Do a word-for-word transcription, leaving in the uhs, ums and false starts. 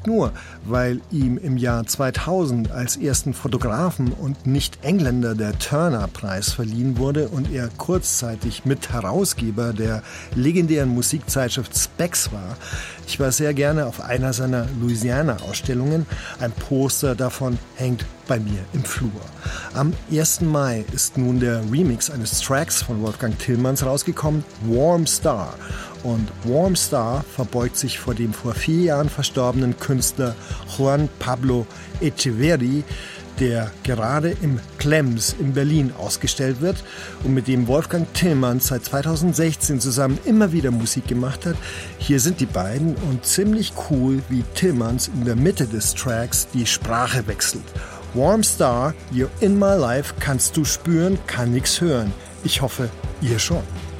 Nicht nur, weil ihm im Jahr zweitausend als ersten Fotografen und Nicht-Engländer der Turner-Preis verliehen wurde und er kurzzeitig Mitherausgeber der legendären Musikzeitschrift Spex war. Ich war sehr gerne auf einer seiner Louisiana-Ausstellungen. Ein Poster davon hängt bei mir im Flur. Am ersten Mai ist nun der Remix eines Tracks von Wolfgang Tillmans rausgekommen, Warm Star. Und Warm Star verbeugt sich vor dem vor vier Jahren verstorbenen Künstler Juan Pablo Echeverri, der gerade im Klems in Berlin ausgestellt wird und mit dem Wolfgang Tillmans seit zweitausendsechzehn zusammen immer wieder Musik gemacht hat. Hier sind die beiden und ziemlich cool, wie Tillmans in der Mitte des Tracks die Sprache wechselt. Warm Star, You're in my life, kannst du spüren, kann nix hören. Ich hoffe, ihr schon.